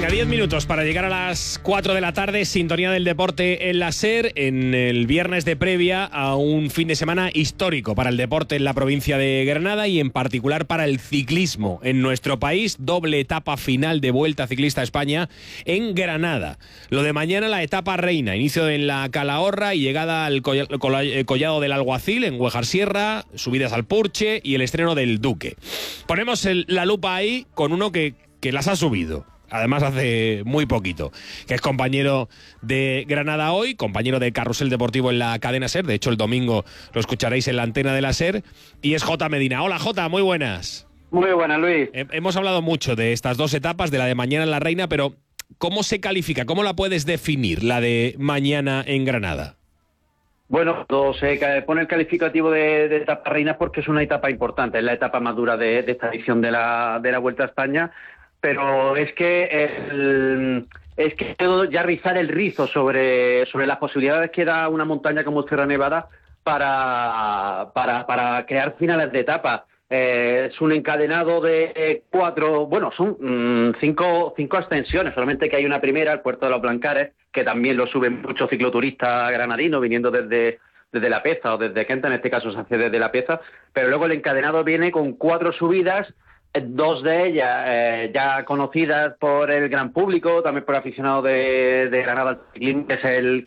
Venga, 10 minutos para llegar a las 4 de la tarde, sintonía del deporte en la SER, en el viernes de previa a un fin de semana histórico para el deporte en la provincia de Granada y en particular para el ciclismo en nuestro país. Doble etapa final de Vuelta Ciclista a España en Granada. Lo de mañana, la etapa reina, inicio en la Calahorra y llegada al Collado del Alguacil en Güejar Sierra, subidas al Purche y el estreno del Duque. Ponemos la lupa ahí con uno que las ha subido. Además hace muy poquito, que es compañero de Granada Hoy, compañero de Carrusel Deportivo en la cadena SER. De hecho, el domingo lo escucharéis en la antena de la SER. Y es Jota Medina. Hola, Jota, muy buenas. Muy buenas, Luis. Hemos hablado mucho de estas dos etapas, de la de mañana en la Reina, pero ¿cómo se califica? ¿Cómo la puedes definir, la de mañana en Granada? Bueno, se pone el calificativo de etapa reina porque es una etapa importante, es la etapa más dura de esta edición de la Vuelta a España. Pero es que puedo ya rizar el rizo sobre las posibilidades que da una montaña como Sierra Nevada para crear finales de etapa. Es un encadenado de son cinco ascensiones, solamente que hay una primera, el Puerto de los Blancares, que también lo suben muchos cicloturistas granadinos viniendo desde La Peza o desde Quenta, en este caso se hace desde La Peza, pero luego el encadenado viene con 4 subidas, 2 de ellas ya conocidas por el gran público, también por aficionados de Granada al ciclismo, que es el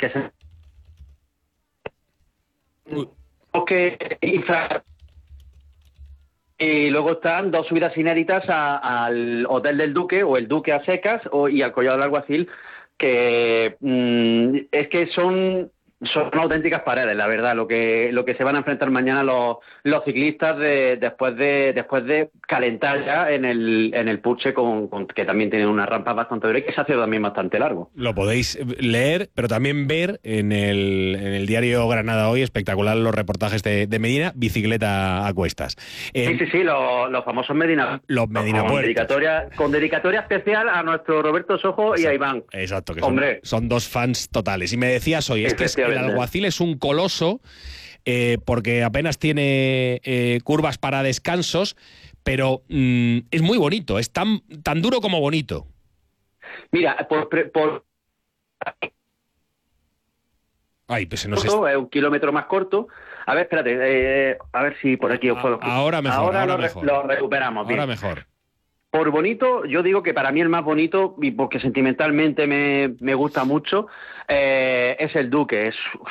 y luego están 2 subidas inéditas al Hotel del Duque o el Duque a secas y al Collado del Alguacil, que es que son auténticas paredes, la verdad, lo que se van a enfrentar mañana los ciclistas después de calentar ya en el Purche, con que también tiene unas rampas bastante duras y que se hace también bastante largo. Lo podéis leer, pero también ver en el diario Granada Hoy, espectacular los reportajes de Medina, bicicleta a cuestas. Sí, los famosos Medina. Los Medina con dedicatoria especial a nuestro Roberto Sojo y a Iván. Exacto, que son dos fans totales. Y me decías hoy, es que el Alguacil es un coloso porque apenas tiene curvas para descansos, pero es muy bonito, es tan duro como bonito. Mira, Ay, pues es un kilómetro más corto. A ver, espérate, a ver si por aquí os puedo... Ahora mejor. Lo recuperamos. Bien. Ahora mejor. Por bonito, yo digo que para mí el más bonito, y porque sentimentalmente me gusta mucho, es el Duque.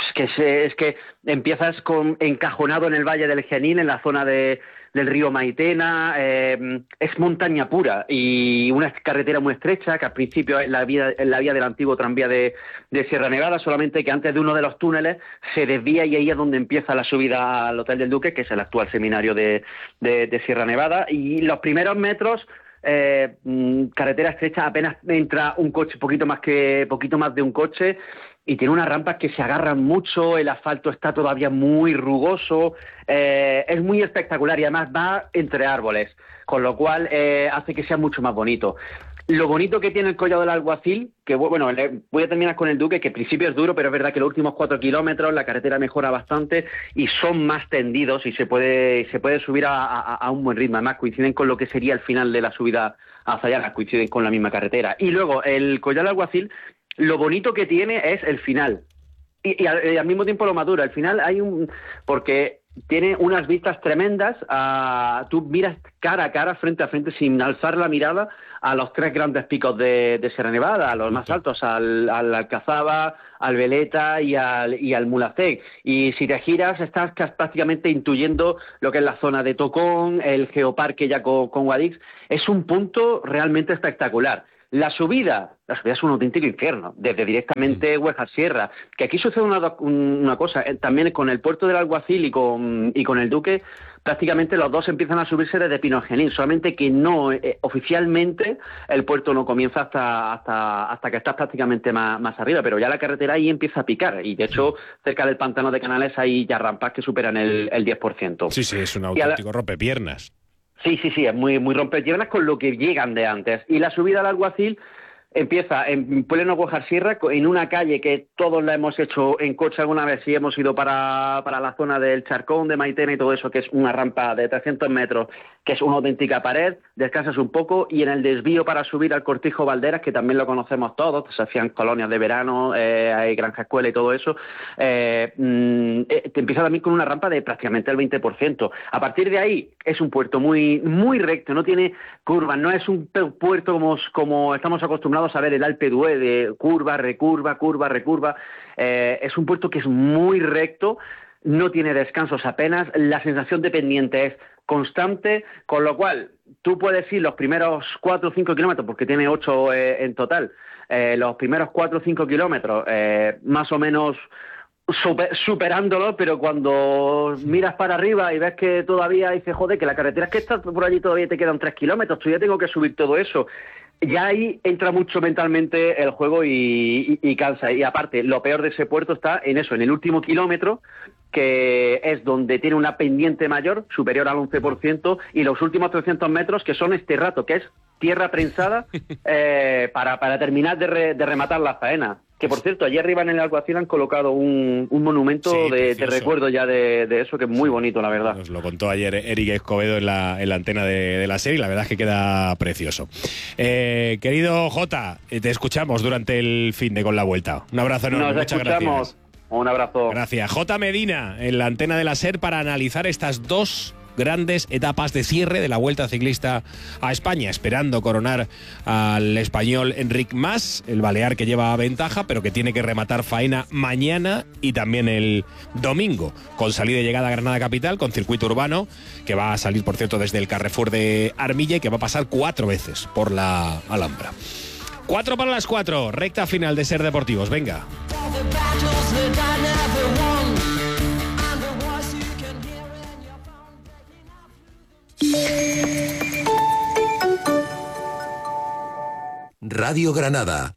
Es que empiezas encajonado en el Valle del Genil, en la zona del río Maitena. Es montaña pura y una carretera muy estrecha, que al principio es la vía del antiguo tranvía de Sierra Nevada, solamente que antes de uno de los túneles se desvía y ahí es donde empieza la subida al Hotel del Duque, que es el actual seminario de Sierra Nevada. Y los primeros metros... carretera estrecha, apenas entra un coche, poquito más de un coche, y tiene unas rampas que se agarran mucho, el asfalto está todavía muy rugoso, es muy espectacular y además va entre árboles, con lo cual hace que sea mucho más bonito. Lo bonito que tiene el Collado del Alguacil, que bueno, voy a terminar con el Duque, que al principio es duro, pero es verdad que los últimos 4 kilómetros la carretera mejora bastante y son más tendidos y se puede subir a un buen ritmo. Además coinciden con lo que sería el final de la subida hacia allá, coinciden con la misma carretera. Y luego el Collado del Alguacil, lo bonito que tiene es el final. Y al mismo tiempo lo madura. Al final porque tiene unas vistas tremendas. Tú miras cara a cara, frente a frente, sin alzar la mirada, a los 3 grandes picos de Sierra Nevada, a los más altos, al Alcazaba, al Veleta y al Mulacén. Y si te giras, estás prácticamente intuyendo lo que es la zona de Tocón, el Geoparque ya con Guadix. Es un punto realmente espectacular. La subida es un auténtico infierno, desde directamente Güejar Sierra. Que aquí sucede una cosa, también con el Puerto del Alguacil y con el Duque, prácticamente los dos empiezan a subirse desde Pinolgenil, solamente que no, oficialmente el puerto no comienza hasta que estás prácticamente más arriba, pero ya la carretera ahí empieza a picar, y de hecho cerca del pantano de Canales hay ya rampas que superan el 10%. Sí, es un auténtico rompepiernas. Sí, es muy, muy rompepiernas con lo que llegan de antes. Y la subida al Alguacil empieza en pleno Güejar Sierra, en una calle que todos la hemos hecho en coche alguna vez, y hemos ido para la zona del Charcón, de Maitena y todo eso, que es una rampa de 300 metros que es una auténtica pared, descansas un poco, y en el desvío para subir al Cortijo Valderas, que también lo conocemos todos, se hacían colonias de verano, hay granja escuela y todo eso, te empieza también con una rampa de prácticamente el 20%. A partir de ahí es un puerto muy, muy recto, no tiene curvas, no es un puerto como estamos acostumbrados a ver el Alpe d'Huez, de curva, recurva, curva, recurva. Es un puerto que es muy recto, no tiene descansos apenas, la sensación de pendiente es constante, con lo cual tú puedes ir los primeros 4 o 5 kilómetros, porque tiene 8 en total, los primeros 4 o 5 kilómetros más o menos superándolo, pero cuando miras para arriba y ves que todavía dices, joder, que la carretera es que está por allí, todavía te quedan 3 kilómetros, tú ya tengo que subir todo eso. Ya ahí entra mucho mentalmente el juego y cansa. Y aparte, lo peor de ese puerto está en eso, en el último kilómetro, que es donde tiene una pendiente mayor, superior al 11%, y los últimos 300 metros, que son este rato, que es tierra prensada, para terminar de rematar la faena. Que, por cierto, allí arriba en el alguacil han colocado un monumento de recuerdo ya de eso, que es muy bonito, la verdad. Nos lo contó ayer Eric Escobedo en la antena de la serie, y la verdad es que queda precioso. Querido Jota, te escuchamos durante el fin de Con la Vuelta. Un abrazo enorme, muchas gracias. Un abrazo. Gracias. Jota Medina, en la antena de la SER, para analizar estas dos grandes etapas de cierre de la Vuelta Ciclista a España, esperando coronar al español Enric Mas, el balear que lleva ventaja, pero que tiene que rematar faena mañana y también el domingo, con salida y llegada a Granada capital, con circuito urbano, que va a salir, por cierto, desde el Carrefour de Armilla, y que va a pasar 4 veces por la Alhambra. 4 para las 4, recta final de SER Deportivos, venga. Radio Granada.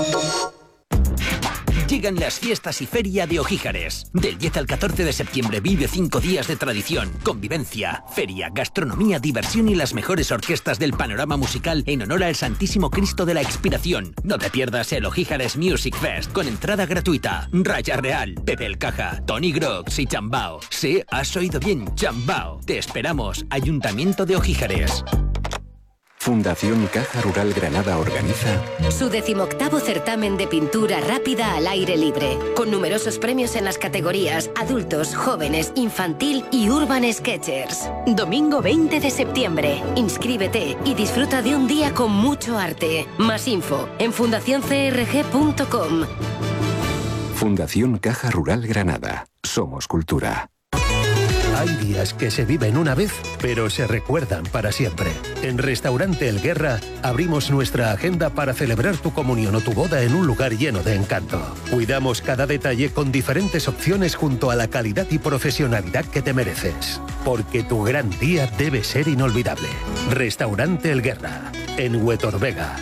Llegan las fiestas y feria de Ojíjares. Del 10 al 14 de septiembre vive 5 días de tradición, convivencia, feria, gastronomía, diversión y las mejores orquestas del panorama musical en honor al Santísimo Cristo de la Expiración. No te pierdas el Ojíjares Music Fest con entrada gratuita. Raya Real, Pepe el Caja, Tony Grox y Chambao. Sí, has oído bien, Chambao. Te esperamos, Ayuntamiento de Ojíjares. Fundación Caja Rural Granada organiza su 18º certamen de pintura rápida al aire libre, con numerosos premios en las categorías adultos, jóvenes, infantil y urban sketchers. Domingo 20 de septiembre. Inscríbete y disfruta de un día con mucho arte. Más info en fundacioncrg.com. Fundación Caja Rural Granada. Somos cultura. Hay días que se viven una vez, pero se recuerdan para siempre. En Restaurante El Guerra abrimos nuestra agenda para celebrar tu comunión o tu boda en un lugar lleno de encanto. Cuidamos cada detalle con diferentes opciones junto a la calidad y profesionalidad que te mereces. Porque tu gran día debe ser inolvidable. Restaurante El Guerra, en Huetorvega.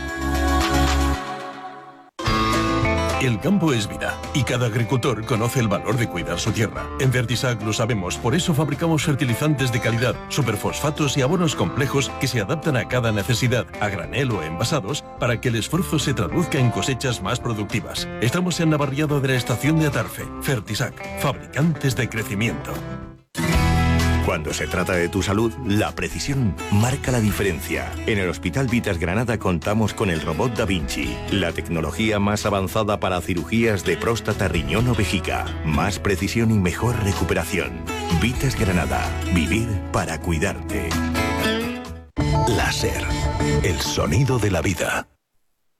El campo es vida y cada agricultor conoce el valor de cuidar su tierra. En Fertisac lo sabemos, por eso fabricamos fertilizantes de calidad, superfosfatos y abonos complejos que se adaptan a cada necesidad, a granel o envasados, para que el esfuerzo se traduzca en cosechas más productivas. Estamos en Navarriado de la estación de Atarfe. Fertisac, fabricantes de crecimiento. Cuando se trata de tu salud, la precisión marca la diferencia. En el Hospital Vitas Granada contamos con el robot Da Vinci, la tecnología más avanzada para cirugías de próstata, riñón o vejiga. Más precisión y mejor recuperación. Vitas Granada. Vivir para cuidarte. La SER. El sonido de la vida.